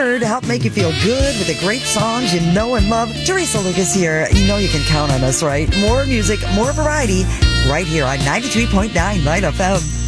here to help make you feel good with the great songs you know and love. Teresa Lucas here. You know you can count on us, right? More music, more variety, right here on 93.9 Light FM.